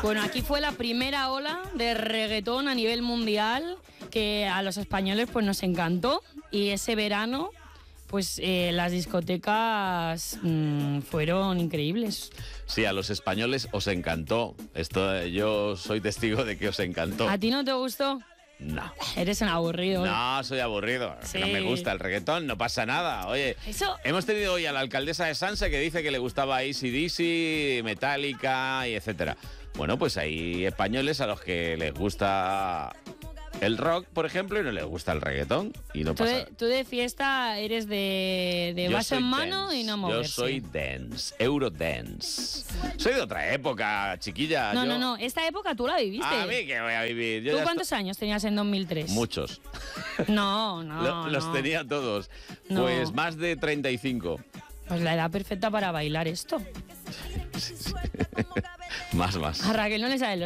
Bueno, aquí fue la primera ola de reggaetón a nivel mundial que a los españoles pues nos encantó, y ese verano pues las discotecas fueron increíbles. Sí, a los españoles os encantó. Yo soy testigo de que os encantó. ¿A ti no te gustó? No. Eres un aburrido. No, soy aburrido. Sí. No me gusta el reggaetón, no pasa nada. Oye, hemos tenido hoy a la alcaldesa de Sanse que dice que le gustaba AC/DC, Metallica y etcétera. Bueno, pues hay españoles a los que les gusta el rock, por ejemplo, y no les gusta el reggaetón. Y no pasa. Tú de fiesta eres de vaso en mano dance. y no moverse. Yo soy dance, Eurodance. Soy de otra época, chiquilla. No. Esta época tú la viviste. A mí que voy a vivir. ¿Tú cuántos años tenías en 2003? Muchos. No. Los tenía todos. No. Pues más de 35. Pues la edad perfecta para bailar esto. Más. A Raquel no le sale